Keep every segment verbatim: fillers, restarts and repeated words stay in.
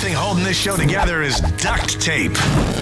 thing holding this show together is duct tape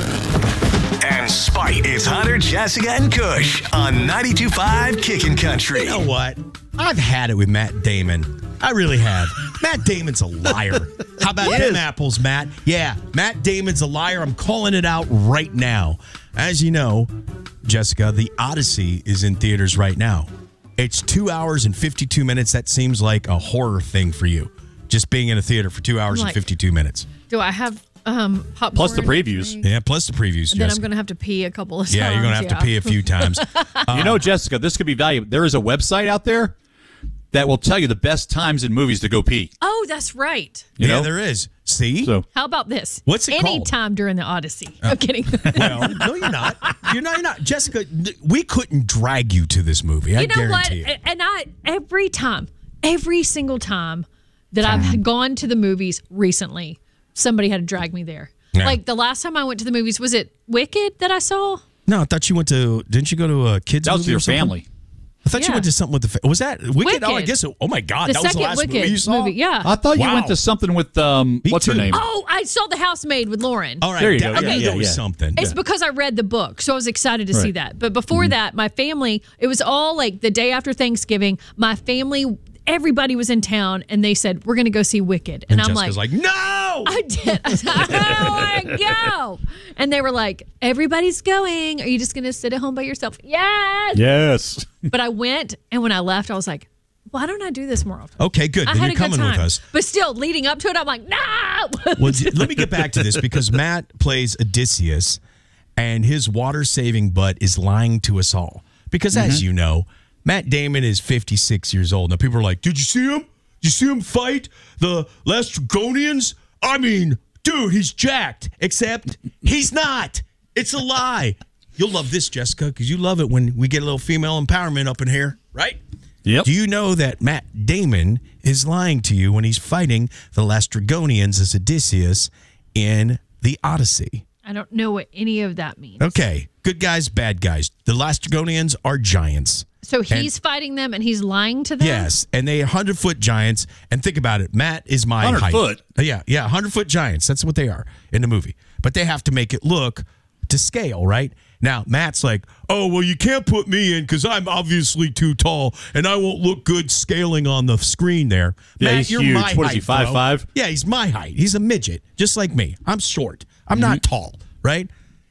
and spite. It's Hunter, Jessica, and Kush on ninety-two point five Kickin' Country. You know what? I've had it with Matt Damon. I really have. Matt Damon's a liar. How about them apples, Matt? Yeah, Matt Damon's a liar. I'm calling it out right now. As you know, Jessica, The Odyssey is in theaters right now. It's two hours and fifty-two minutes. That seems like a horror thing for you. Just being in a theater for two hours like, and fifty-two minutes. Do I have um, popcorn? Plus the previews. Yeah, plus the previews, And Jessica. then I'm going to have to pee a couple of times. Yeah, you're going to have yeah. to pee a few times. uh, You know, Jessica, this could be valuable. There is a website out there that will tell you the best times in movies to go pee. Oh, that's right. You yeah, know? there is. See? So, How about this? What's it Any called? time during the Odyssey. I'm kidding. Well, no, you're not. You're not. You're not, Jessica. We couldn't drag you to this movie. I You know what? guarantee you. And I every time, every single time that I've gone to the movies recently, somebody had to drag me there. Yeah. Like the last time I went to the movies, was it Wicked that I saw? No, I thought you went to. Didn't you go to a kids? that was movie your or something? family. I thought you Yeah. went to something with the. Fa- was that Wicked? Wicked. Oh, I guess. It, oh my God, The that was the second last Wicked movie you saw. movie. Yeah. I thought you Wow. went to something with, um, Me what's her too. name? Oh, I saw The Housemaid with Lauren. All right, There you that- go. I Yeah, knew yeah, there was yeah. something. It's because I read the book, so I was excited to see Right. that. But before that, my family, it was all like the day after Thanksgiving, my family, everybody was in town, and they said, we're going to go see Wicked. And, and I'm Jessica's like, like, no. I did. I said, I don't want to go. And they were like, everybody's going. Are you just going to sit at home by yourself? Yes. Yes. But I went, and when I left, I was like, why don't I do this more often? Okay, good. I Then had you're a good coming time. with us. But still, leading up to it, I'm like, no. Well, d- let me get back to this because Matt plays Odysseus, and his water-saving butt is lying to us all. Because as you know, Matt Damon is fifty-six years old. Now, people are like, did you see him? Did you see him fight the Lastragonians? I mean, dude, he's jacked, except he's not. It's a lie. You'll love this, Jessica, because you love it when we get a little female empowerment up in here, right? Yep. Do you know that Matt Damon is lying to you when he's fighting the Lastragonians as Odysseus in The Odyssey? I don't know what any of that means. Okay, good guys, bad guys. The Lastragonians are giants. So he's fighting them and he's lying to them? Yes, and they are hundred-foot giants. And think about it, Matt is my one hundred height. foot? Yeah, yeah, hundred-foot giants. That's what they are in the movie. But they have to make it look to scale, right? Now, Matt's like, oh, well, you can't put me in because I'm obviously too tall and I won't look good scaling on the screen there. Yeah, Matt, he's you're huge. my What is height, he, five bro. five? Yeah, he's my height. He's a midget, just like me. I'm short. I'm Mm-hmm. not tall, right?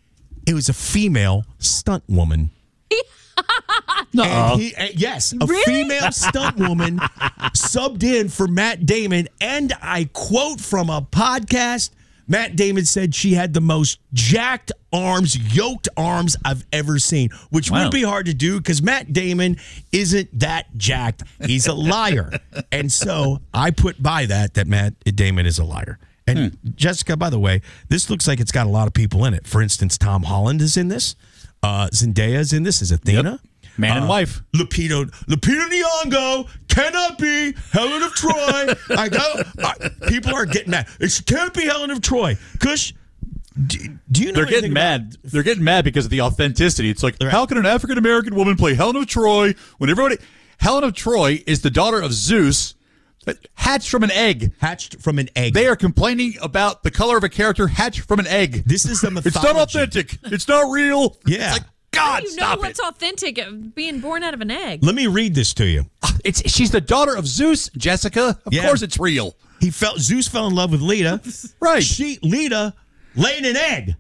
It was a female stunt woman. No. And he, uh, yes, a Really? female stunt woman subbed in for Matt Damon. And I quote from a podcast, Matt Damon said she had the most jacked arms, yoked arms I've ever seen, which Wow. would be hard to do because Matt Damon isn't that jacked. He's a liar. And so I put by that that Matt Damon is a liar. And Hmm. Jessica, by the way, this looks like it's got a lot of people in it. For instance, Tom Holland is in this. Uh, Zendaya is in this as Athena. Yep. Man and Uh, wife. Lupito, Lupita Nyong'o cannot be Helen of Troy. I go. I, people are getting mad. It can't be Helen of Troy. Kush, do, do you know? They're getting anything mad. They're getting mad because of the authenticity. It's like, Right. how can an African American woman play Helen of Troy when everybody? Helen of Troy is the daughter of Zeus, that hatched from an egg. About hatched from an egg? They are complaining about the color of a character hatched from an egg. This is the mythology. It's not authentic. It's not real. Yeah. It's like, How God, do you know stop what's it. authentic of being born out of an egg? Let me read this to you. It's she's the daughter of Zeus, Jessica. Of Yeah. course, it's real. He felt Zeus fell in love with Lita. Right. She Lita laid an egg.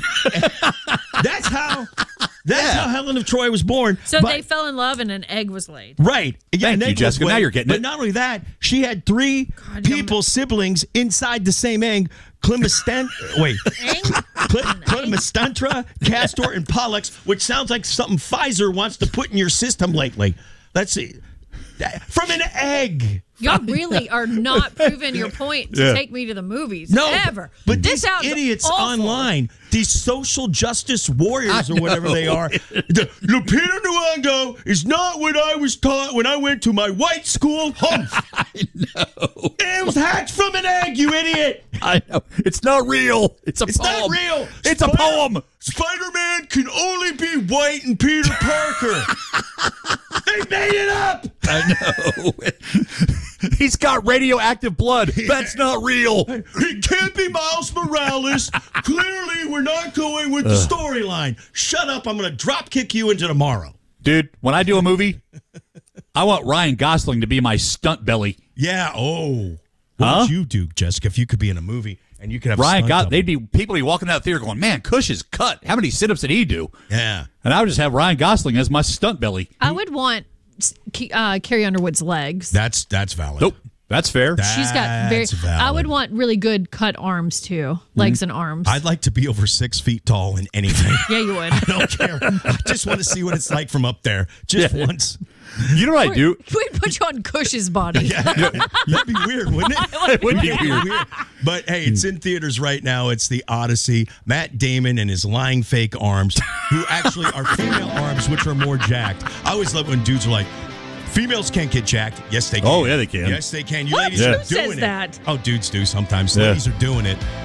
That's how. That's Yeah. how Helen of Troy was born. So But- they fell in love and an egg was laid. Right. Yeah, Thank an you, egg was Jessica. Now laid. you're getting but it. not only that, she had three God, people, you're- siblings inside the same egg. Clemistan- wait. Cle- Clemistantra, Castor, and Pollux, which sounds like something Pfizer wants to put in your system lately. Let's see. From an egg. Y'all really are not proving your point to Yeah. take me to the movies No, ever. but this these sounds idiots awful. online, these social justice warriors or whatever they are, the, Lupita Nyong'o is not what I was taught when I went to my white school. Humph. I know. It was hatched from an egg, you idiot. I know. It's not real. It's a It's poem. not real. It's a Spider- poem. Spider-Man can only be white and Peter Parker. They made it up. I know. He's got radioactive blood. That's not real. It can't be Miles Morales. Clearly, we're not going with the storyline. Shut up. I'm going to drop kick you into tomorrow. Dude, when I do a movie, I want Ryan Gosling to be my stunt belly. Yeah. Oh. What Huh? would you do, Jessica, if you could be in a movie and you could have Ryan stunt got double? they'd be people be walking out the theater going, man, Cush is cut. How many sit-ups did he do? Yeah. And I would just have Ryan Gosling as my stunt belly. I would want uh, Carrie Underwood's legs. That's that's valid. Nope. That's fair. She's got very. That's valid. I would want really good cut arms too, legs and arms. I'd like to be over six feet tall in anything. yeah, you would. I don't care. I just want to see what it's like from up there, just Yeah. once. You know what I do? We'd put you on Cush's body. That'd be weird, wouldn't it? It would be weird. But hey, it's in theaters right now. It's The Odyssey. Matt Damon and his lying fake arms, who actually are female arms, which are more jacked. I always love when dudes are like, females can't get jacked. Yes, they can. Oh, yeah, they can. Yes, they can. You What? ladies Who are says doing that? it. Oh, dudes do sometimes. Yeah. Ladies are doing it.